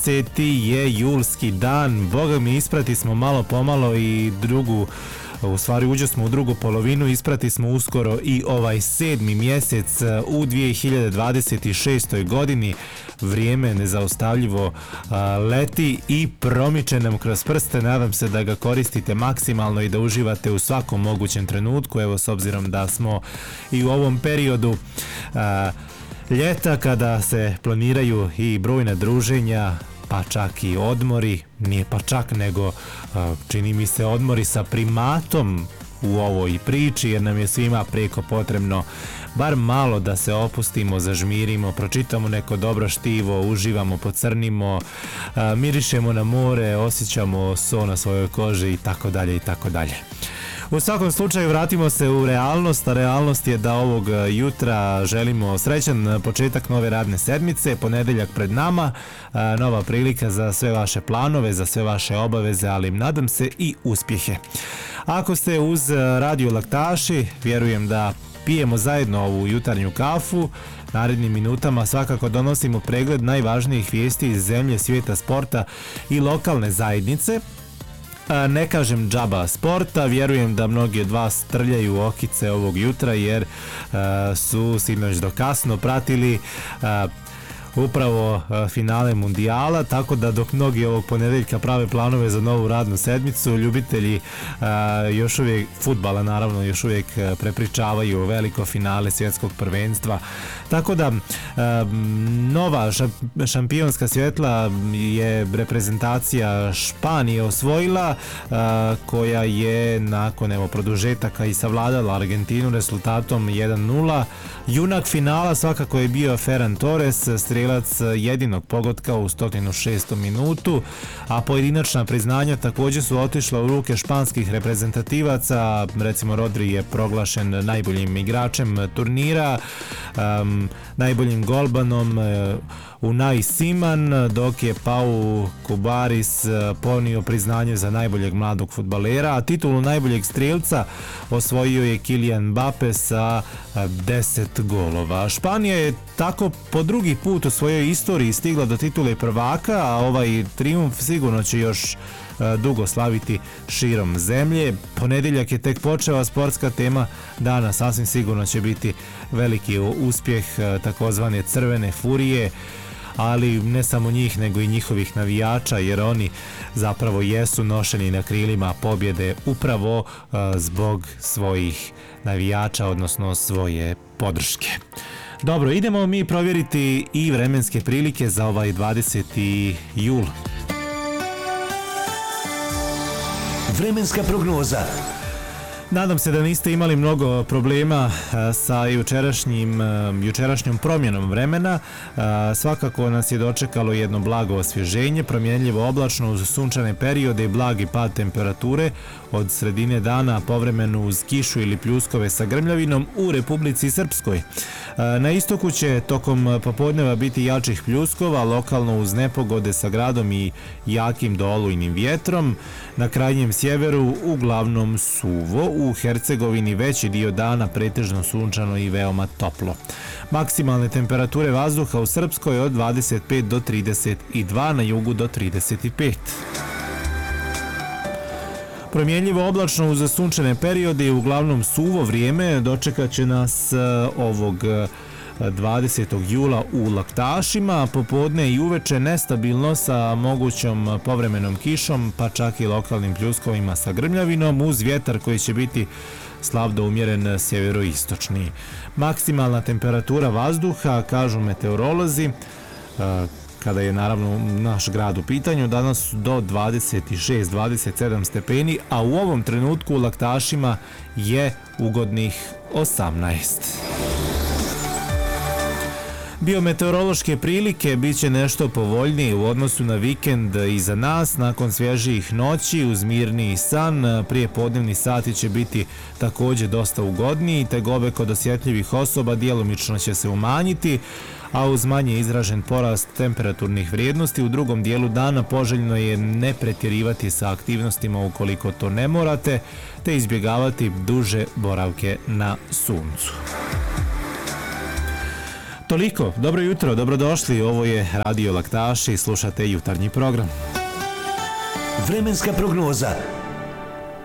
je julski dan, boga mi isprati smo malo pomalo i u stvari uđe smo u drugu polovinu, isprati smo uskoro i ovaj 7. mjesec u 2026. godini. Vrijeme nezaustavljivo leti i promiče nam kroz prste. Nadam se da ga koristite maksimalno i da uživate u svakom mogućem trenutku. Evo, s obzirom da smo i u ovom periodu ljeta kada se planiraju i brojna druženja, pa čak i odmori, nije pa čak nego čini mi se odmori sa primatom u ovoj priči, jer nam je svima preko potrebno bar malo da se opustimo, zažmirimo, pročitamo neko dobro štivo, uživamo, pocrnimo, mirišemo na more, osjećamo so na svojoj koži i tako dalje i tako dalje. U svakom slučaju vratimo se u realnost, a realnost je da ovog jutra želimo srećan početak nove radne sedmice, ponedeljak pred nama, nova prilika za sve vaše planove, za sve vaše obaveze, ali nadam se i uspjehe. Ako ste uz Radio Laktaši, vjerujem da pijemo zajedno ovu jutarnju kafu. Narednim minutama svakako donosimo pregled najvažnijih vijesti iz zemlje, svijeta sporta i lokalne zajednice. Ne kažem džaba sporta, vjerujem da mnogi od vas trljaju okice ovog jutra jer su sinoć do kasno pratili upravo finale mundijala, tako da dok mnogi ovog ponedeljka prave planove za novu radnu sedmicu, ljubitelji još uvijek fudbala naravno još uvijek prepričavaju veliko finale svjetskog prvenstva, tako da nova šampionska svjetla je reprezentacija Španije osvojila, koja je nakon produžetaka i savladala Argentinu rezultatom 1-0. Junak finala svakako je bio Ferran Torres, strelac jedinog pogotka u 106. minutu, a pojedinačna priznanja također su otišla u ruke španskih reprezentativaca. Recimo Rodri je proglašen najboljim igračem turnira, najboljim golbanom Unai Simon, dok je Pau Kubaris ponio priznanje za najboljeg mladog fudbalera, a titulu najboljeg strelca osvojio je Kylian Mbappe sa 10 golova. Španija je tako po drugi put u svojoj istoriji stigla do titule prvaka, a ovaj trijumf sigurno će još dugo slaviti širom zemlje. Ponedeljak je tek počeo, a sportska tema dana sasvim sigurno će biti veliki uspjeh takozvane crvene furije, ali ne samo njih nego i njihovih navijača, jer oni zapravo jesu nošeni na krilima pobjede upravo zbog svojih navijača, odnosno svoje podrške. Dobro, idemo mi provjeriti i vremenske prilike za ovaj 20. jul. Vremenska prognoza. Nadam se da niste imali mnogo problema sa jučerašnjom promjenom vremena. Svakako nas je dočekalo jedno blago osvježenje, promjenljivo oblačno uz sunčane periode i blagi pad temperature od sredine dana, povremeno uz kišu ili pljuskove sa grmljavinom u Republici Srpskoj. Na istoku će tokom popodneva biti jačih pljuskova, lokalno uz nepogode sa gradom i jakim do olujnim vjetrom. Na krajnjem sjeveru uglavnom suvo, u Hercegovini veći dio dana pretežno sunčano i veoma toplo. Maksimalne temperature vazduha u Srpskoj od 25 do 32, na jugu do 35. Promjenljivo oblačno uz sunčane periode i uglavnom suvo vrijeme dočekat će nas ovog 20. jula u Laktašima, popodne i uveče nestabilno sa mogućom povremenom kišom, pa čak i lokalnim pljuskovima sa grmljavinom, uz vjetar koji će biti slab do umjeren sjeveroistočni. Maksimalna temperatura vazduha, kažu meteorolozi, kada je naravno naš grad u pitanju, danas do 26-27 stepeni, a u ovom trenutku u Laktašima je ugodnih 18. Biometeorološke prilike bit će nešto povoljnije u odnosu na vikend iza nas. Nakon svježijih noći uz mirniji san, prije podnevni sati će biti također dosta ugodniji, tegobe kod osjetljivih osoba djelomično će se umanjiti, a uz manje izražen porast temperaturnih vrijednosti u drugom dijelu dana poželjno je ne pretjerivati sa aktivnostima ukoliko to ne morate, te izbjegavati duže boravke na suncu. Toliko, dobro jutro, dobrodošli, ovo je Radio Laktaši, slušate jutarnji program. Vremenska prognoza